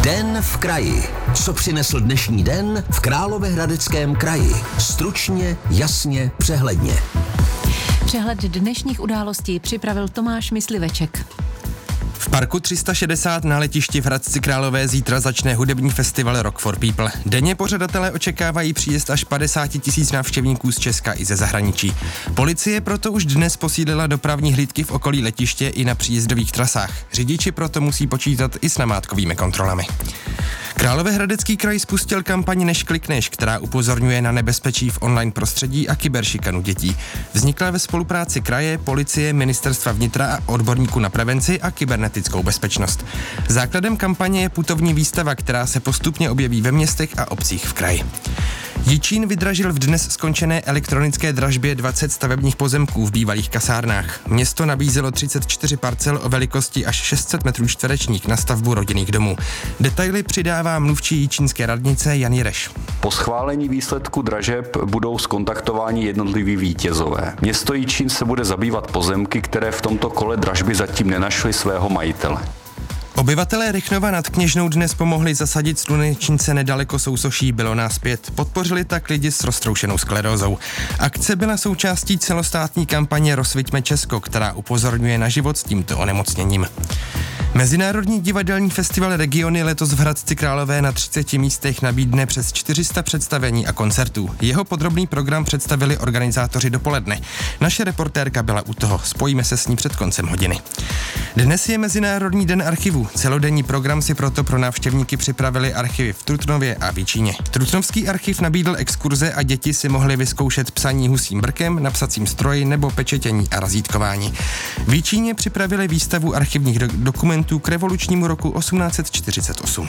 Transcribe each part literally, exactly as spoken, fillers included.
Den v kraji. Co přinesl dnešní den v Královéhradeckém kraji? Stručně, jasně, přehledně. Přehled dnešních událostí připravil Tomáš Mysliveček. V parku tři sta šedesát na letišti v Hradci Králové zítra začne hudební festival Rock for People. Denně pořadatelé očekávají příjezd až padesát tisíc návštěvníků z Česka i ze zahraničí. Policie proto už dnes posílila dopravní hlídky v okolí letiště i na příjezdových trasách. Řidiči proto musí počítat i s namátkovými kontrolami. Královéhradecký kraj spustil kampaň Než klikneš, která upozorňuje na nebezpečí v online prostředí a kyberšikanu dětí. Vznikla ve spolupráci kraje, policie, ministerstva vnitra a odborníků na prevenci a kybernetickou bezpečnost. Základem kampaně je putovní výstava, která se postupně objeví ve městech a obcích v kraji. Jičín vydražil v dnes skončené elektronické dražbě dvacet stavebních pozemků v bývalých kasárnách. Město nabízelo třicet čtyři parcel o velikosti až šest set metrů čtverečních na stavbu rodinných domů. Detaily přidává mluvčí jičínské radnice Jan Jireš. Po schválení výsledku dražeb budou zkontaktováni jednotliví vítězové. Město Jičín se bude zabývat pozemky, které v tomto kole dražby zatím nenašly svého majitele. Obyvatelé Rychnova nad Kněžnou dnes pomohli zasadit slunečnice nedaleko sousoší Bylona zpět. Podpořili tak lidi s roztroušenou sklerózou. Akce byla součástí celostátní kampaně Rozsviťme Česko, která upozorňuje na život s tímto onemocněním. Mezinárodní divadelní festival Regiony letos v Hradci Králové na třiceti místech nabídne přes čtyři sta představení a koncertů. Jeho podrobný program představili organizátoři dopoledne. Naše reportérka byla u toho, spojíme se s ní před koncem hodiny. Dnes je Mezinárodní den archivu. Celodenní program si proto pro návštěvníky připravili archivy v Trutnově a Výčíně. Trutnovský archiv nabídl exkurze a děti si mohly vyzkoušet psaní husím brkem, na psacím stroji nebo pečetění a razítkování. V Výčíně připravili výstavu archivních do- dokumentů k revolučnímu roku osmnáct set čtyřicet osm.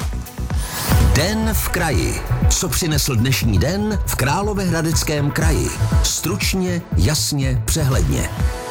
Den v kraji. Co přinesl dnešní den v Královéhradeckém kraji? Stručně, jasně, přehledně.